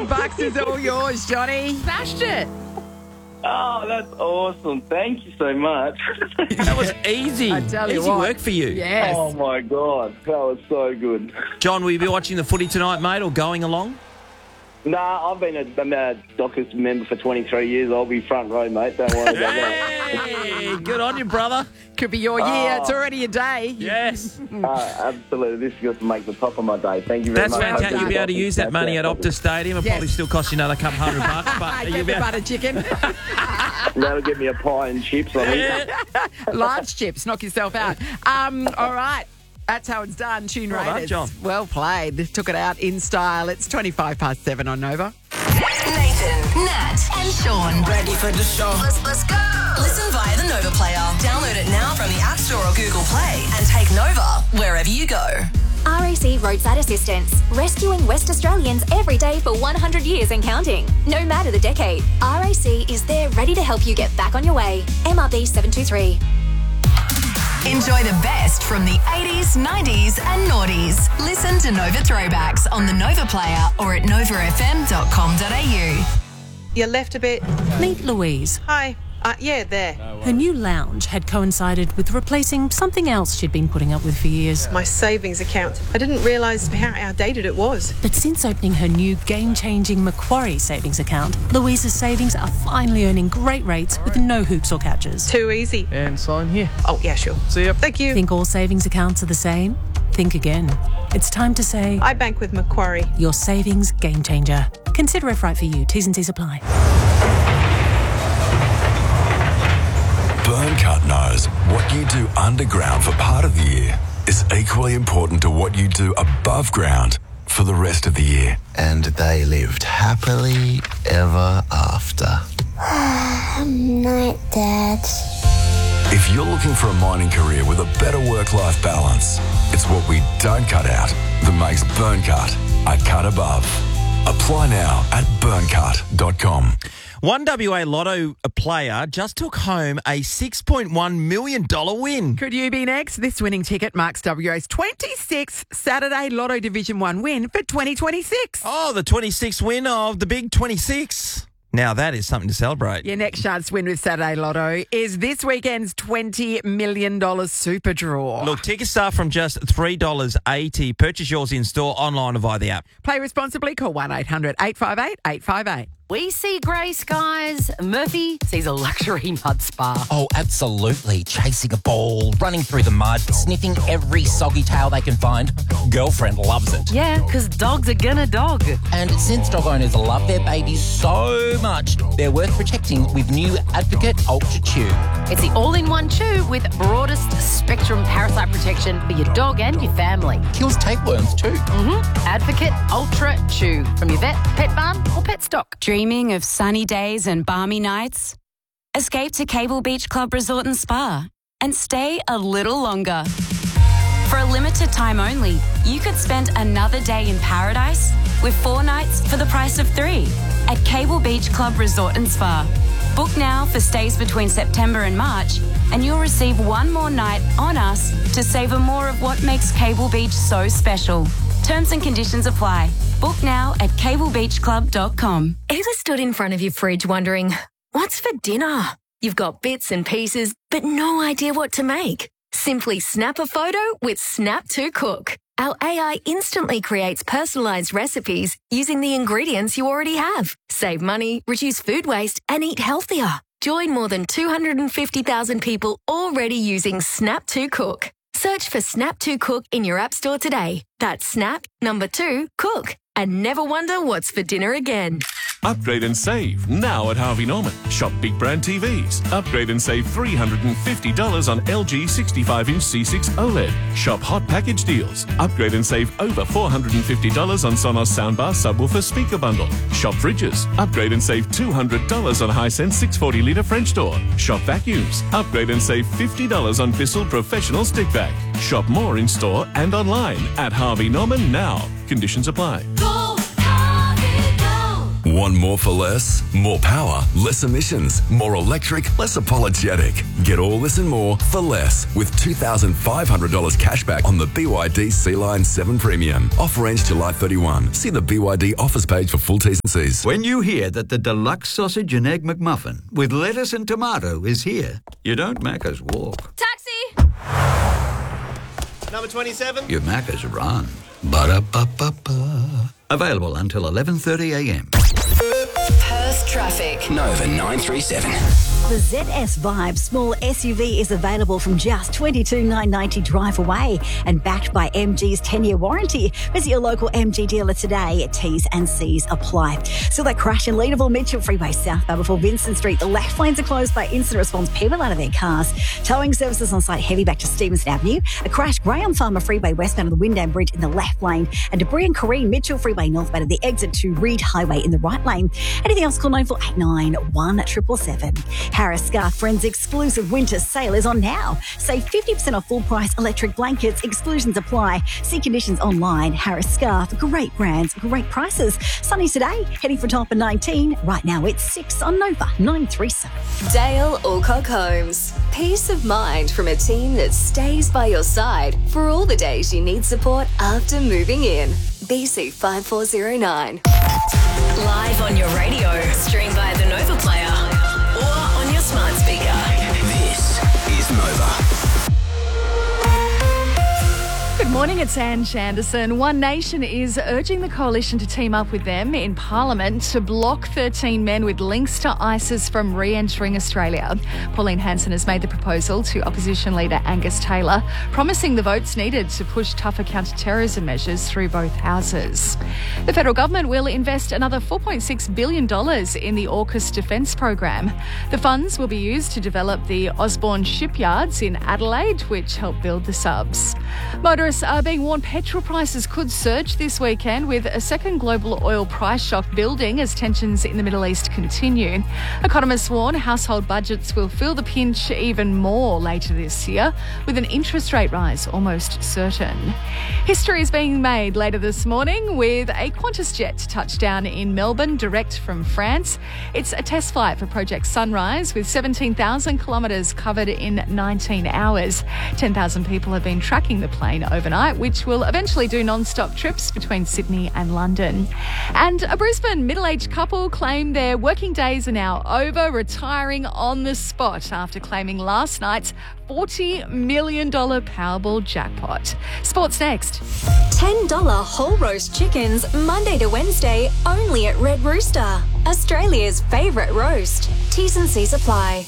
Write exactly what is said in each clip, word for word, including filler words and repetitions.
hundred bucks is all yours, Johnny. Smashed it. Oh, that's awesome. Thank you so much. That was easy. I tell you Easy what. work for you. Yes. Oh, my God. That was so good. John, will you be watching the footy tonight, mate, or going along? Nah, I've been a, I'm a Dockers member for twenty-three years. I'll be front row, mate. Don't worry about that. Hey, good on you, brother. Could be your year. Oh. It's already your day. Yes. Uh, absolutely. This is going to make the top of my day. Thank you very That's much. fantastic. You'll be able to use that money at Optus Stadium. It'll Yes. probably still cost you another couple hundred bucks. But Get you'll the be butter chicken. That'll get me a pie and chips on it. Large chips. Knock yourself out. Um, all right. That's how it's done. Tune Well done, Raiders. John. Well played. Took it out in style. It's twenty-five past seven on Nova. Nathan, Nat, and Sean. Ready for the show. Let's, let's go. Listen via the Nova Player. Download it now from the App Store or Google Play and take Nova wherever you go. R A C Roadside Assistance, rescuing West Australians every day for one hundred years and counting. No matter the decade, R A C is there ready to help you get back on your way. M R B seven two three. Enjoy the best from the eighties, nineties and noughties. Listen to Nova Throwbacks on the Nova Player or at nova f m dot com dot a u. You left a bit. Meet Louise. Hi. Uh, yeah, there. Her new lounge had coincided with replacing something else she'd been putting up with for years. My savings account. I didn't realise how outdated it was. But since opening her new game-changing Macquarie savings account, Louise's savings are finally earning great rates with no hoops or catches. Too easy. And sign here. Oh, yeah, sure. See ya. Thank you. Think all savings accounts are the same? Think again. It's time to say, I bank with Macquarie. your savings game changer. Consider if right for you. T's and C's apply. Burncut knows what you do underground for part of the year is equally important to what you do above ground for the rest of the year. And they lived happily ever after. Night, Dad. If you're looking for a mining career with a better work-life balance, it's what we don't cut out that makes Burncut a cut above. Apply now at burncut dot com. One W A Lotto player just took home a six point one million dollars win. Could you be next? This winning ticket marks W A's twenty-sixth Saturday Lotto Division one win for twenty twenty-six. Oh, the twenty-sixth win of the big twenty-six. Now that is something to celebrate. Your next chance to win with Saturday Lotto is this weekend's twenty million dollars super draw. Look, tickets start from just three dollars eighty. Purchase yours in store, online or via the app. Play responsibly. Call one eight hundred eight five eight eight five eight. We see grey skies. Murphy sees a luxury mud spa. Oh, absolutely. Chasing a ball, running through the mud, sniffing every soggy tail they can find. Girlfriend loves it. Yeah, because dogs are gonna dog. And since dog owners love their babies so much, they're worth protecting with new Advocate Ultra Chew. It's the all-in-one chew with broadest spectrum parasite protection for your dog and your family. Kills tapeworms too. Mm-hmm. Advocate Ultra Chew from your vet, pet barn or pet stock. Dreaming of sunny days and balmy nights? Escape to Cable Beach Club Resort and Spa and stay a little longer. For a limited time only, you could spend another day in paradise with four nights for the price of three at Cable Beach Club Resort and Spa. Book now for stays between September and March and you'll receive one more night on us to savour more of what makes Cable Beach so special. Terms and conditions apply. Book now at cable beach club dot com. Ever stood in front of your fridge wondering, what's for dinner? You've got bits and pieces, but no idea what to make. Simply snap a photo with Snap to Cook. Our A I instantly creates personalised recipes using the ingredients you already have. Save money, reduce food waste, and eat healthier. Join more than two hundred fifty thousand people already using Snap to Cook. Search for Snap to Cook in your app store today. That's Snap, number two, Cook. And never wonder what's for dinner again. Upgrade and save now at Harvey Norman. Shop big brand T Vs. Upgrade and save three hundred fifty dollars on L G sixty-five inch C six OLED. Shop hot package deals. Upgrade and save over four hundred fifty dollars on Sonos soundbar subwoofer speaker bundle. Shop fridges. Upgrade and save two hundred dollars on Hisense six hundred forty litre French door. Shop vacuums. Upgrade and save fifty dollars on Bissell professional stick vac. Shop more in store and online at Harvey Norman now. Conditions apply. One Want more for less? More power, less emissions, more electric, less apologetic. Get all this and more for less with two thousand five hundred dollars cash back on the B Y D Sea-Line seven Premium. Offer ends July thirty-first. See the B Y D offers page for full T's and C's. When you hear that the deluxe sausage and egg McMuffin with lettuce and tomato is here, you don't Macca's walk. Taxi! Number twenty-seven. You Macca's run. Ba-da-ba-ba-ba. Available until eleven thirty a m. Perth traffic. Nova nine three seven. The Z S Vibe small S U V is available from just twenty-two thousand nine hundred ninety drive away and backed by M G's ten-year warranty. Visit your local M G dealer today. T's and C's apply. So that crash in Leederville Mitchell Freeway southbound before Vincent Street. The left lanes are closed by incident response. People out of their cars. Towing services on site heavy back to Stevenson Avenue. A crash Graham Farmer Freeway westbound of the Wyndham Bridge in the left lane. And debris and Corrine Mitchell Freeway northbound of the exit to Reed Highway in the right lane. Anything else, call nine four eight nine, one seven seven seven. Harris Scarf Friends exclusive winter sale is on now. Save fifty percent off full price electric blankets. Exclusions apply. See conditions online. Harris Scarf. Great brands, great prices. Sunny today, heading for top of nineteen. Right now it's six on Nova nine three seven. Dale Alcock Homes. Peace of mind from a team that stays by your side for all the days you need support after moving in. B C five four zero nine. Live on your radio. Stream by the Nova Player or on your smart speaker. This is Nova. Good morning, it's Anne Shanderson. One Nation is urging the coalition to team up with them in Parliament to block thirteen men with links to ISIS from re-entering Australia. Pauline Hanson has made the proposal to opposition leader Angus Taylor, promising the votes needed to push tougher counter-terrorism measures through both houses. The federal government will invest another four point six billion dollars in the AUKUS defence program. The funds will be used to develop the Osborne shipyards in Adelaide, which help build the subs. Motorists are being warned petrol prices could surge this weekend, with a second global oil price shock building as tensions in the Middle East continue. Economists warn household budgets will feel the pinch even more later this year, with an interest rate rise almost certain. History is being made later this morning with a Qantas jet touchdown in Melbourne, direct from France. It's a test flight for Project Sunrise, with seventeen thousand kilometres covered in nineteen hours. ten thousand people have been tracking the plane overnight, which will eventually do non-stop trips between Sydney and London. And a Brisbane middle-aged couple claim their working days are now over, retiring on the spot after claiming last night's forty million dollars Powerball jackpot. Sports next. ten dollars whole roast chickens Monday to Wednesday only at Red Rooster. Australia's favourite roast. T's and C's apply.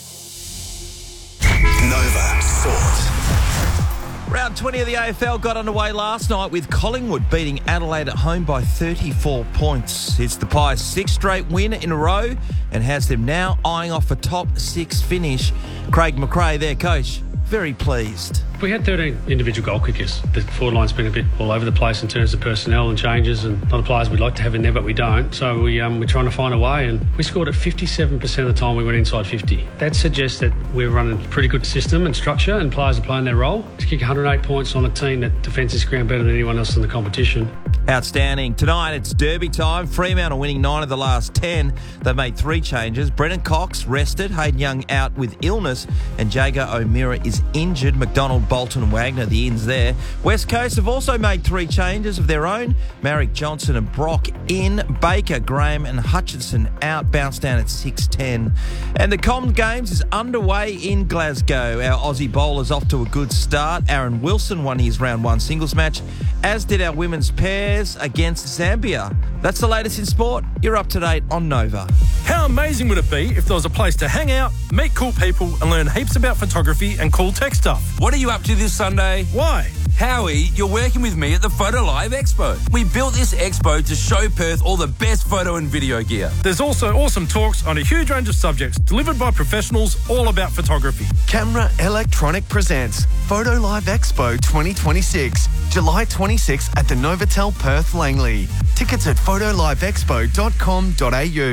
Nova Sport. Round twenty of the A F L got underway last night with Collingwood beating Adelaide at home by thirty-four points. It's the Pies' sixth straight win in a row and has them now eyeing off a top six finish. Craig McRae, their coach, very pleased. We had thirteen individual goal kickers. The forward line's been a bit all over the place in terms of personnel and changes, and a lot of players we'd like to have in there, but we don't. So we, um, we're trying to find a way, and we scored at fifty-seven percent of the time we went inside fifty. That suggests that we're running a pretty good system and structure, and players are playing their role. To kick one hundred eight points on a team that defends its ground better than anyone else in the competition. Outstanding. Tonight it's derby time. Fremantle winning nine of the last ten. They've made three changes. Brennan Cox rested, Hayden Young out with illness, and Jago O'Meara is injured. McDonald, Bolton and Wagner, the ins there. West Coast have also made three changes of their own. Marek Johnson and Brock in. Baker, Graham and Hutchinson out. Bounce down at six ten. And the Com Games is underway in Glasgow. Our Aussie bowlers off to a good start. Aaron Wilson won his round one singles match, as did our women's pairs against Zambia. That's the latest in sport. You're up to date on Nova. How amazing would it be if there was a place to hang out, meet cool people and learn heaps about photography and cool tech stuff? What are you up to this Sunday? Why? Howie, you're working with me at the Photo Live Expo. We built this expo to show Perth all the best photo and video gear. There's also awesome talks on a huge range of subjects delivered by professionals all about photography. Camera Electronic presents Photo Live Expo twenty twenty-six, July twenty-sixth at the Novotel Perth Langley. Tickets at photo live expo dot com dot a u.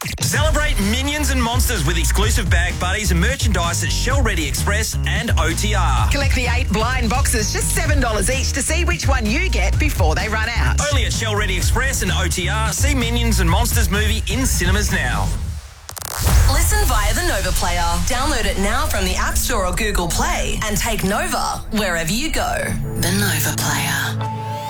Celebrate Minions and Monsters with exclusive bag buddies and merchandise at Shell Ready Express and O T R. Collect the eight blind boxes, just seven dollars each, to see which one you get before they run out. Only at Shell Ready Express and O T R. See Minions and Monsters movie in cinemas now. Listen via the Nova Player. Download it now from the App Store or Google Play and take Nova wherever you go. The Nova Player.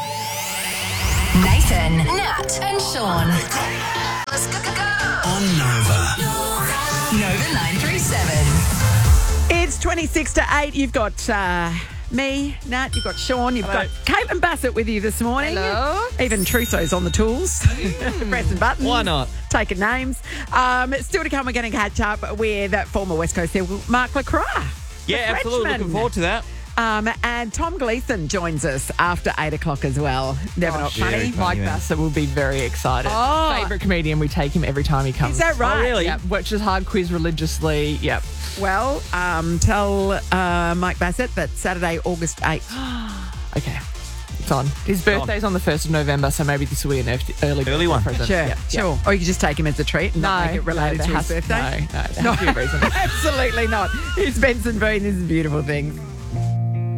Nathan, Nat, and Sean. Let's go, go, go. On Nova. Nova nine three seven. It's twenty-six to eight. You've got uh, me, Nat, you've got Sean, you've Hello. got Caitlin Bassett with you this morning. Hello. Even Trousseau's on the tools. Pressing buttons. Why not? Taking names. Um, still to come, we're going to catch up with uh, former West Coast Eagle Mark Lacroix. Yeah, absolutely. Looking forward to that. Um, and Tom Gleeson joins us after eight o'clock as well. Never not funny. Mike Bassett will be very excited. Oh. Favourite comedian. We take him every time he comes. Is that right? Oh, really? Yep. Watches Hard Quiz religiously. Yep. Well, um, tell uh, Mike Bassett that Saturday, August eighth. Okay. It's on. His birthday's on the first of November, so maybe this will be an early, early one. present. Sure, Yep, sure. yep. Or you can just take him as a treat and not No, make it related no, to there his has- birthday. no, no, there has to be a reason. Absolutely not. It's Benson Boone. This is Beautiful Things.